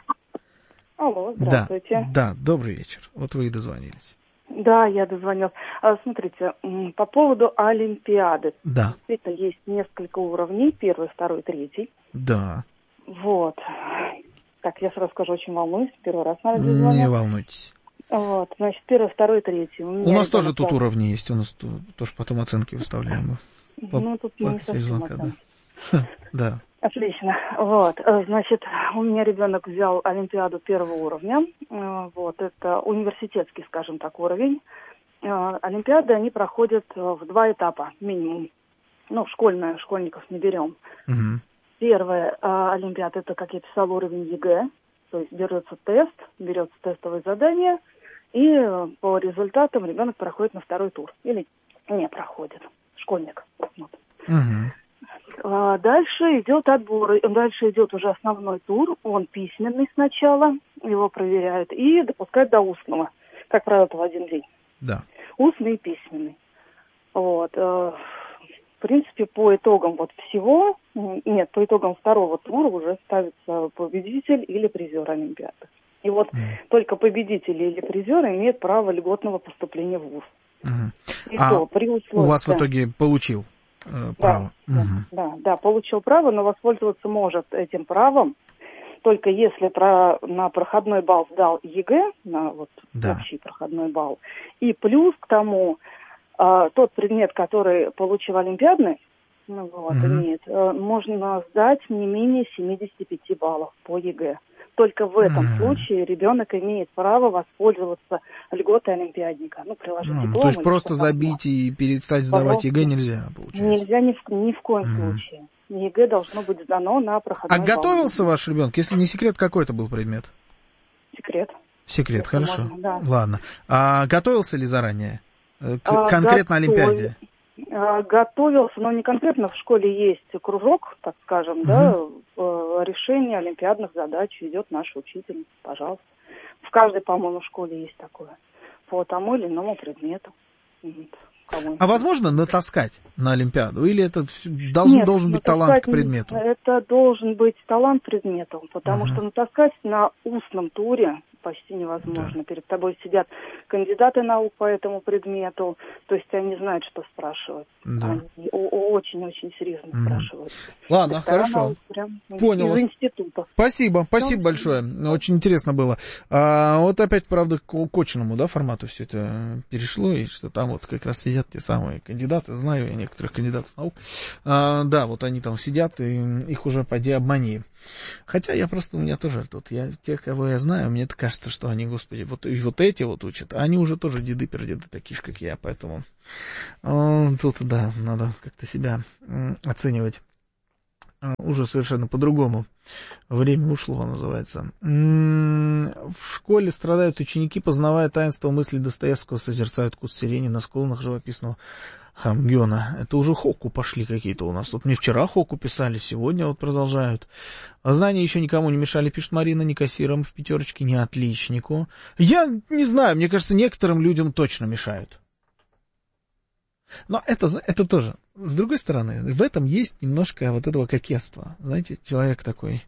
Алло, здравствуйте. Да, добрый вечер. Вот вы и дозвонились. Да, я дозвонилась. Смотрите, по поводу Олимпиады. Да. Это есть несколько уровней. 1, 2, 3. Да. Вот. Так, я сразу скажу, очень волнуюсь. Первый раз на радио звоню. Не волнуйтесь. Вот, значит, 1, 2, 3. У нас тоже тут уровни есть. У нас тоже потом оценки выставляем. Тут не совсем оценки. Да. Отлично. Вот, значит, у меня ребенок взял Олимпиаду 1 уровня. Вот, это университетский, скажем так, уровень. Олимпиады, они проходят в 2 этапа минимум. Школьников не берем. Первая Олимпиада, это, как я писала, уровень ЕГЭ. То есть берется тестовое задание, и по результатам ребенок проходит на 2-й тур. Или не проходит. Школьник. Вот. Дальше идет отбор. Дальше идет уже основной тур. Он письменный сначала. Его проверяют. И допускают до устного. Как правило, это в один день. Да. Устный и письменный. Вот. В принципе, по итогам по итогам 2-го тура уже ставится победитель или призер Олимпиады. И вот только победители или призеры имеют право льготного поступления в вуз. И при условии, у вас в итоге получил право? Да, получил право, но воспользоваться может этим правом только если на проходной балл сдал ЕГЭ, на общий проходной балл, и плюс к тому тот предмет, который получил олимпиадный, имеет, можно сдать не менее 75 баллов по ЕГЭ. Только в этом случае ребенок имеет право воспользоваться льготой олимпиадника. Приложить диплом. То есть просто забить и перестать сдавать ЕГЭ нельзя, получается? Нельзя ни в коем случае. ЕГЭ должно быть сдано на проходной балл. А готовился ваш ребенок? Если не секрет, какой это был предмет? Секрет, хорошо. Можно, да. Ладно. А готовился ли заранее? Конкретно Олимпиаде? Готовился, но не конкретно. В школе есть кружок, так скажем, решение олимпиадных задач ведет наша учительница, пожалуйста. В каждой, по-моему, школе есть такое. По тому или иному предмету. А возможно натаскать на Олимпиаду? Или это должен быть талант к предмету? Это должен быть талант к предмету, потому что натаскать на устном туре почти невозможно. Да. Перед тобой сидят кандидаты наук по этому предмету, то есть они знают, что спрашивать. Да. Они очень-очень серьезно спрашивают. Ладно, хорошо. прям Понял. из института. Спасибо большое. Очень интересно было. Вот опять, правда, к очному, да, формату все это перешло, и что там вот как раз сидят те самые кандидаты, знаю я некоторых кандидатов наук. Да, вот они там сидят, и их уже поди обмани. Хотя у меня тоже тут, тех, кого я знаю, мне кажется, что они, господи, вот эти вот учат, а они уже тоже деды-пердеды такие же, как я, поэтому тут, да, надо как-то себя оценивать уже совершенно по-другому. Время ушло, называется. В школе страдают ученики, познавая таинство мысли Достоевского, созерцают куст сирени на склонах живописного Хамгёна. Это уже хоку пошли какие-то у нас. Тут мне вчера хоку писали, сегодня вот продолжают. А знания еще никому не мешали, пишет Марина, ни кассирам в пятерочке, ни отличнику. Я не знаю, мне кажется, некоторым людям точно мешают. Но это тоже. С другой стороны, в этом есть немножко вот этого кокетства. Знаете, человек такой,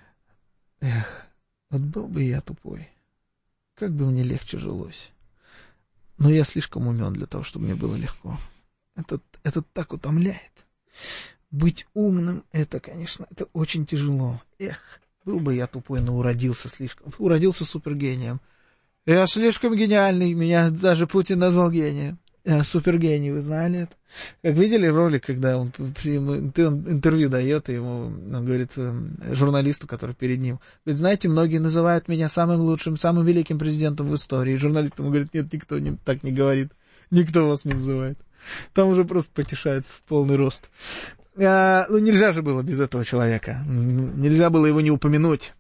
вот был бы я тупой, как бы мне легче жилось. Но я слишком умен для того, чтобы мне было легко. Это так утомляет. Быть умным, конечно, это очень тяжело. Был бы я тупой, но уродился супергением. Я слишком гениальный, меня даже Путин назвал гением. Супергений, вы знали это? Как видели ролик, когда он интервью дает, и ему он говорит журналисту, который перед ним, говорит, знаете, многие называют меня самым лучшим, самым великим президентом в истории. И журналист ему говорит, нет, никто так не говорит, никто вас не называет. Там уже просто потешается в полный рост. Нельзя же было без этого человека. Нельзя было его не упомянуть.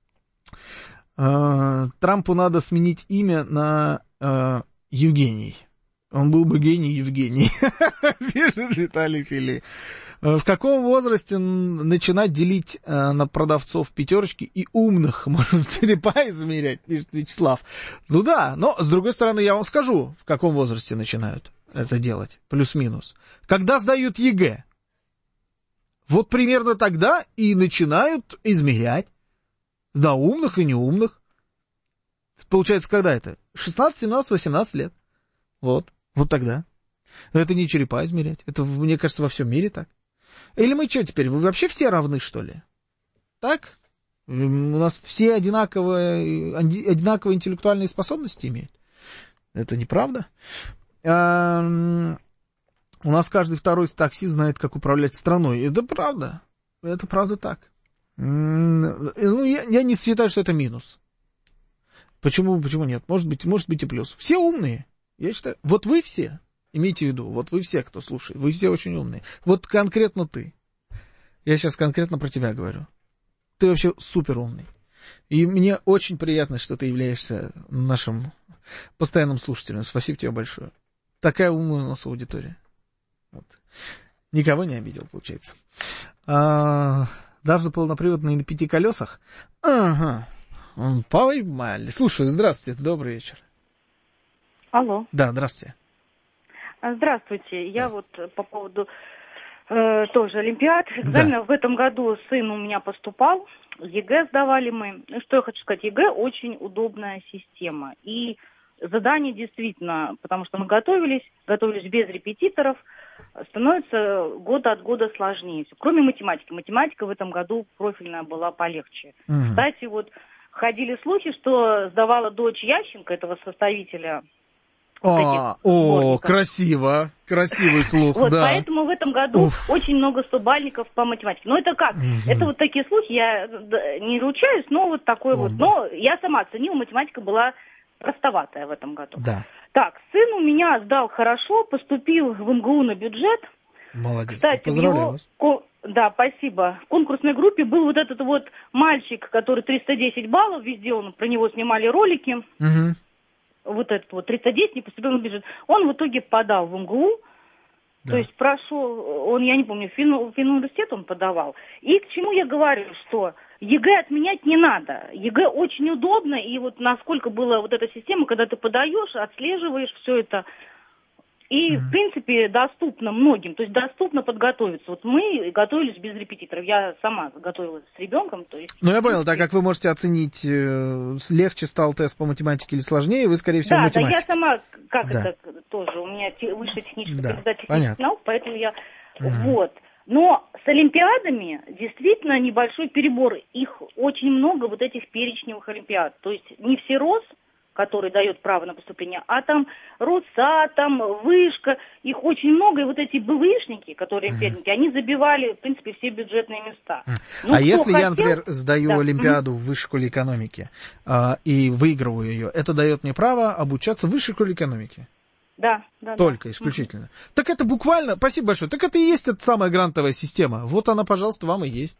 Трампу надо сменить имя на Евгений. Он был бы гений Евгений, пишет Виталий Фили. В каком возрасте начинать делить на продавцов пятерочки и умных? Можно черепа измерять, пишет Вячеслав. Ну да, но с другой стороны я вам скажу, в каком возрасте начинают это делать, плюс-минус. Когда сдают ЕГЭ. Вот примерно тогда и начинают измерять. Да, умных и неумных. Получается, когда это? 16, 17, 18 лет. Вот тогда. Но это не черепа измерять. Это, мне кажется, во всем мире так. Или мы что теперь? Вы вообще все равны, что ли? Так? У нас все одинаковые интеллектуальные способности имеют. Это неправда. У нас каждый второй таксист знает, как управлять страной. Это правда. Это правда так. Я не считаю, что это минус. Почему нет? Может быть и плюс. Все умные. Я считаю, вот вы все, имейте в виду, вот вы все, кто слушает, вы все очень умные. Вот конкретно ты. Я сейчас конкретно про тебя говорю. Ты вообще супер умный. И мне очень приятно, что ты являешься нашим постоянным слушателем. Спасибо тебе большое. Такая умная у нас аудитория. Вот. Никого не обидел, получается. Даже полноприводный на 5 колесах. Ага. Поймали. Слушаю, здравствуйте, добрый вечер. Алло. Да, здравствуйте. Здравствуйте. Я вот по поводу тоже олимпиад. Экзаменов в этом году сын у меня поступал. ЕГЭ сдавали мы. Что я хочу сказать, ЕГЭ очень удобная система. И задания действительно, потому что мы готовились без репетиторов, становится год от года сложнее. Кроме математики. Математика в этом году профильная была полегче. Кстати, вот ходили слухи, что сдавала дочь Ященко, этого составителя. Красиво. Красивый слух, вот, да. Поэтому в этом году очень много стобальников по математике. Но это как? Это вот такие слухи, я не ручаюсь, но вот такой вот. Но я сама оценила, математика была простоватая в этом году. Да. Так, сын у меня сдал хорошо, поступил в МГУ на бюджет. Молодец. Кстати, поздравляю вас. Да, спасибо. В конкурсной группе был вот этот вот мальчик, который 310 баллов, везде про него снимали ролики. Угу. Вот этот вот 310 не поступил на бюджет. Он в итоге подал в МГУ, то есть прошел, я не помню, в финуниверситет он подавал. И к чему я говорю, что ЕГЭ отменять не надо. ЕГЭ очень удобно, и вот насколько была вот эта система, когда ты подаешь, отслеживаешь все это, и, в принципе, доступно многим, то есть доступно подготовиться. Вот мы готовились без репетиторов, я сама готовилась с ребенком. То есть, я понял, так как вы можете оценить, легче стал тест по математике или сложнее, вы, скорее всего, математик. Да, я сама, это тоже, у меня высшая техническая кандидат технических наук, поэтому я, вот. Но с олимпиадами действительно небольшой перебор. Их очень много, вот этих перечневых олимпиад. То есть не всерос, который дает право на поступление, а там Росат, там Вышка, их очень много. И вот эти БВИшники, которые олимпиадники, они забивали, в принципе, все бюджетные места. Ну, а если я, например, сдаю олимпиаду в высшей школе экономики и выигрываю ее, это дает мне право обучаться в высшей школе экономики? Да. Только, исключительно. Так это буквально, спасибо большое, так это и есть эта самая грантовая система. Вот она, пожалуйста, вам и есть.